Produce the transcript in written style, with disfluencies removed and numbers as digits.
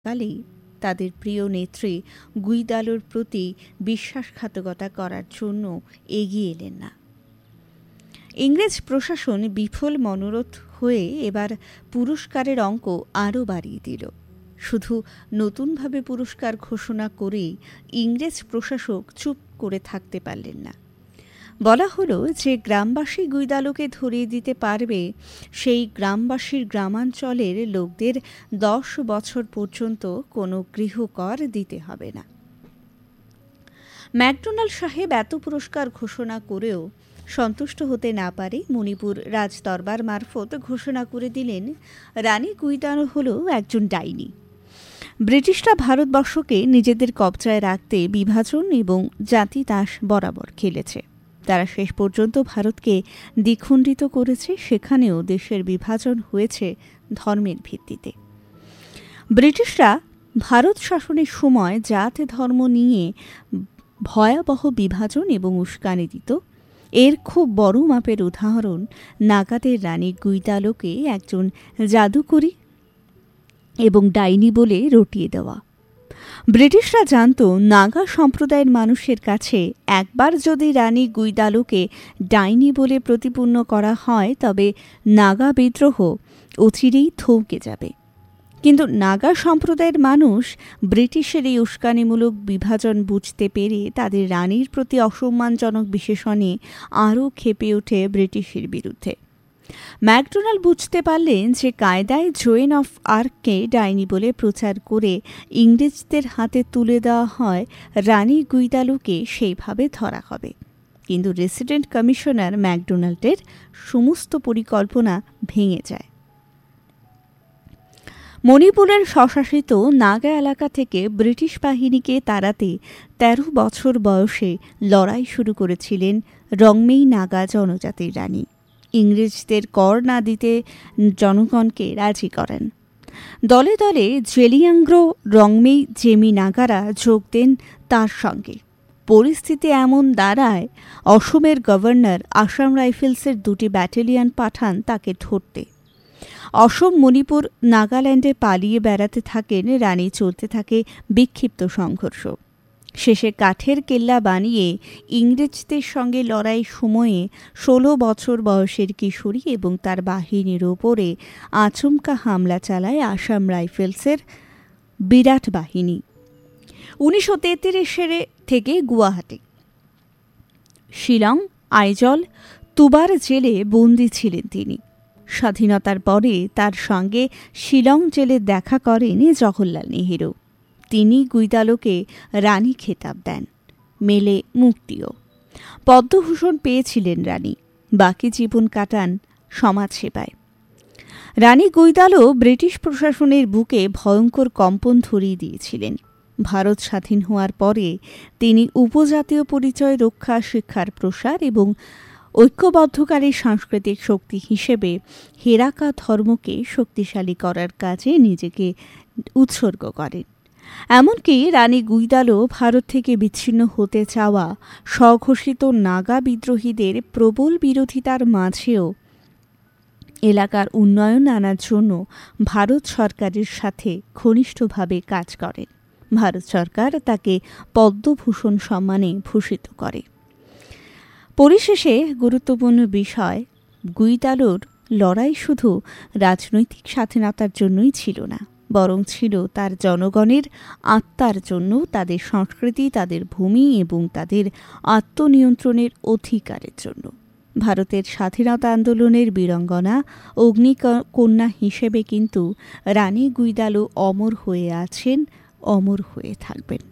কালেই তাদের প্রিয় নেত্রী গুইদালোর প্রতি বিশ্বাসঘাতকতা করার জন্য এগিয়ে এলেন না। ইংরেজ প্রশাসন বিফল মনোরথ হয়ে এবার পুরস্কারের অঙ্ক আরও বাড়িয়ে দিল। শুধু নতুনভাবে পুরস্কার ঘোষণা করেই ইংরেজ প্রশাসক চুপ করে থাকতে পারলেন না। বলা হলো যে গ্রামবাসী গুইদালোকে ধরিয়ে দিতে পারবে সেই গ্রামবাসীর গ্রামাঞ্চলের লোকদের 10 বছর পর্যন্ত কোনো গৃহকর দিতে হবে না। ম্যাকডোনাল্ড সাহেব এত পুরস্কার ঘোষণা করেও সন্তুষ্ট হতে না পারে মণিপুর রাজদরবার মারফত ঘোষণা করে দিলেন রানী গুইদালো হলো একজন ডাইনি। ব্রিটিশরা ভারতবর্ষকে নিজেদের কবজায় রাখতে বিভাজন এবং জাতিতাস বরাবর খেলেছে। তারা শেষ পর্যন্ত ভারতকে দ্বিখণ্ডিত করেছে, সেখানেও দেশের বিভাজন হয়েছে ধর্মের ভিত্তিতে। ব্রিটিশরা ভারত শাসনের সময় জাত ধর্ম নিয়ে ভয়াবহ বিভাজন এবং উস্কানি দিত। এর খুব বড় মাপের উদাহরণ নাগাদের রানী গুইদালোকে একজন জাদুকরী এবং ডাইনি বলে রটিয়ে দেওয়া। ব্রিটিশরা জানত নাগা সম্প্রদায়ের মানুষের কাছে একবার যদি রানী গুইদালোকে ডাইনি বলে প্রতিপন্ন করা হয় তবে নাগা বিদ্রোহ অচিরেই থমকে যাবে। কিন্তু নাগা সম্প্রদায়ের মানুষ ব্রিটিশের এই উস্কানিমূলক বিভাজন বুঝতে পেরে তাদের রানীর প্রতি অসম্মানজনক বিশেষণে আরও ক্ষেপে ওঠে ব্রিটিশের বিরুদ্ধে। ম্যাকডোনাল্ড বুঝতে পারলেন যে কায়দায় জোয়েন অফ আর্ককে ডাইনি বলে প্রচার করে ইংরেজদের হাতে তুলে দেওয়া হয় রানী গুইদালোকে সেইভাবে ধরা হবে। কিন্তু রেসিডেন্ট কমিশনার ম্যাকডোনাল্ডের সমস্ত পরিকল্পনা ভেঙে যায়। মণিপুরের স্বশাসিত নাগা এলাকা থেকে ব্রিটিশ বাহিনীকে তাড়াতে 13 বছর বয়সে লড়াই শুরু করেছিলেন রংমেই নাগা জনজাতির রানী। ইংরেজদের কর না দিতে জনগণকে রাজি করেন। দলে দলে জেলিয়াংগ্রো রংমেই জেমি নাগারা যোগ দেন তার সঙ্গে। পরিস্থিতি এমন দাঁড়ায় অসমের গভর্নর আসাম রাইফেলসের 2টি ব্যাটালিয়ন পাঠান তাকে ধরতে। অসম, মণিপুর, নাগাল্যান্ডে পালিয়ে বেড়াতে থাকেন রানী। চলতে থাকে বিক্ষিপ্ত সংঘর্ষ। শেষে কাঠের কেল্লা বানিয়ে ইংরেজদের সঙ্গে লড়াই সময়ে 16 বছর বয়সের কিশোরী এবং তার বাহিনীর ওপরে আচমকা হামলা চালায় আসাম রাইফেলসের বিরাট বাহিনী। 1933 থেকে গুয়াহাটি, শিলং, আইজল, তুবার জেলে বন্দী ছিলেন তিনি। স্বাধীনতার পরে তার সঙ্গে শিলং জেলে দেখা করেন জওহরলাল নেহেরু। তিনি গুইদালোকে রানী খেতাব দেন, মেলে মুক্তিও। পদ্মভূষণ পেয়েছিলেন রানী। বাকি জীবন কাটান সমাজসেবায়। রানী গুইদালো ব্রিটিশ প্রশাসনের বুকে ভয়ঙ্কর কম্পন ধরিয়ে দিয়েছিলেন। ভারত স্বাধীন হওয়ার পরে তিনি উপজাতীয় পরিচয় রক্ষা, শিক্ষার প্রসার এবং ঐক্যবদ্ধকারী সাংস্কৃতিক শক্তি হিসেবে হেরাকা ধর্মকে শক্তিশালী করার কাজে নিজেকে উৎসর্গ করেন। এমনকি রানী গুইদালো ভারত থেকে বিচ্ছিন্ন হতে চাওয়া স্বঘোষিত নাগা বিদ্রোহীদের প্রবল বিরোধিতার মাঝেও এলাকার উন্নয়ন আনার জন্য ভারত সরকারের সাথে ঘনিষ্ঠভাবে কাজ করেন। ভারত সরকার তাকে পদ্মভূষণ সম্মানে ভূষিত করে। পরিশেষে গুরুত্বপূর্ণ বিষয়, গুইদালোর লড়াই শুধু রাজনৈতিক স্বাধীনতার জন্যই ছিল না, বরং ছিল তার জনগণের আত্মার জন্য, তাদের সংস্কৃতি, তাদের ভূমি এবং তাদের আত্মনিয়ন্ত্রণের অধিকারের জন্য। ভারতের স্বাধীনতা আন্দোলনের বীরাঙ্গনা, অগ্নিকন্যা হিসেবে কিন্তু রানী গুইদালো অমর হয়ে আছেন, অমর হয়ে থাকবেন।